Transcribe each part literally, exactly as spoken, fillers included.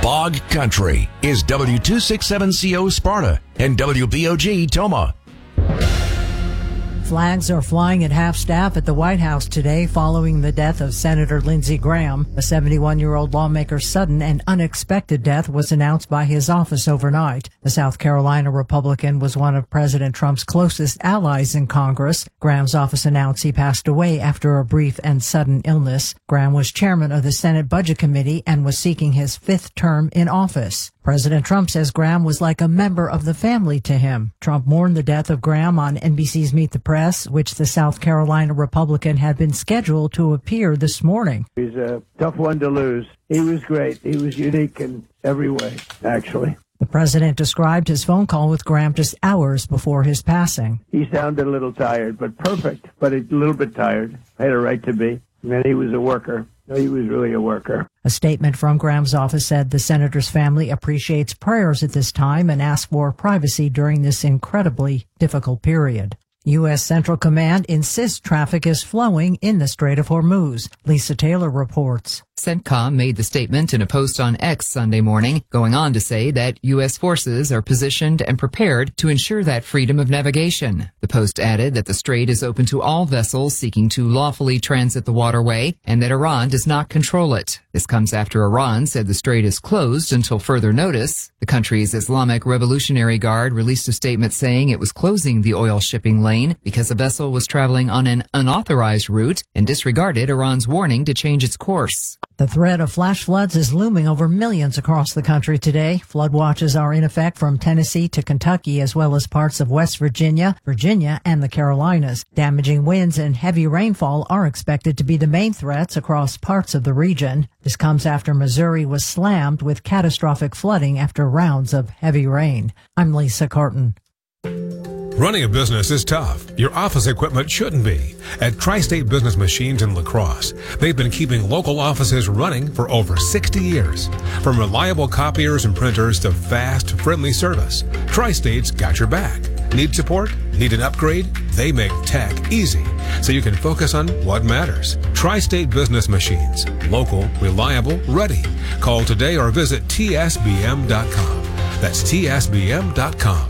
Bog Country is W two sixty-seven C O Sparta and W B O G Toma. Flags are flying at half-staff at the White House today following the death of Senator Lindsey Graham. A seventy-one-year-old lawmaker's sudden and unexpected death was announced by his office overnight. The South Carolina Republican was one of President Trump's closest allies in Congress. Graham's office announced he passed away after a brief and sudden illness. Graham was chairman of the Senate Budget Committee and was seeking his fifth term in office. President Trump says Graham was like a member of the family to him. Trump mourned the death of Graham on N B C's Meet the Press, which the South Carolina Republican had been scheduled to appear this morning. He's a tough one to lose. He was great. He was unique in every way, actually. The president described his phone call with Graham just hours before his passing. He sounded a little tired, but perfect, but a little bit tired. Had a right to be. And he was a worker. He was really a worker. A statement from Graham's office said the senator's family appreciates prayers at this time and asks for privacy during this incredibly difficult period. U S. Central Command insists traffic is flowing in the Strait of Hormuz. Lisa Taylor reports. CENTCOM made the statement in a post on X Sunday morning, going on to say that U S forces are positioned and prepared to ensure that freedom of navigation. The post added that the strait is open to all vessels seeking to lawfully transit the waterway and that Iran does not control it. This comes after Iran said the strait is closed until further notice. The country's Islamic Revolutionary Guard released a statement saying it was closing the oil shipping lane because a vessel was traveling on an unauthorized route and disregarded Iran's warning to change its course. The threat of flash floods is looming over millions across the country today. Flood watches are in effect from Tennessee to Kentucky, as well as parts of West Virginia, Virginia, and the Carolinas. Damaging winds and heavy rainfall are expected to be the main threats across parts of the region. This comes after Missouri was slammed with catastrophic flooding after rounds of heavy rain. I'm Lisa Carton. Running a business is tough. Your office equipment shouldn't be. At Tri-State Business Machines in La Crosse, they've been keeping local offices running for over sixty years. From reliable copiers and printers to fast, friendly service, Tri-State's got your back. Need support? Need an upgrade? They make tech easy, so you can focus on what matters. Tri-State Business Machines. Local, reliable, ready. Call today or visit T S B M dot com. That's T S B M dot com.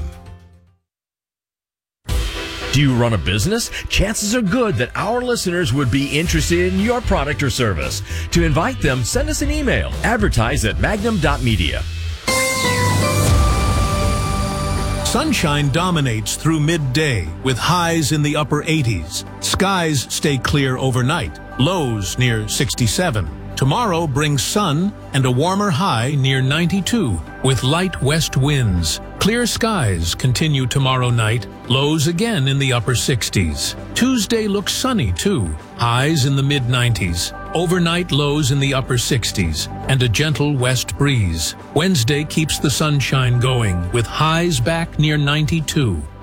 Do you run a business? Chances are good that our listeners would be interested in your product or service. To invite them, send us an email. Advertise at magnum dot media. Sunshine dominates through midday with highs in the upper eighties. Skies stay clear overnight, lows near sixty-seven. Tomorrow brings sun and a warmer high near ninety-two with light west winds. Clear skies continue tomorrow night, lows again in the upper sixties. Tuesday looks sunny too, highs in the mid nineties. Overnight lows in the upper sixties and a gentle west breeze. Wednesday keeps the sunshine going with highs back near ninety-two.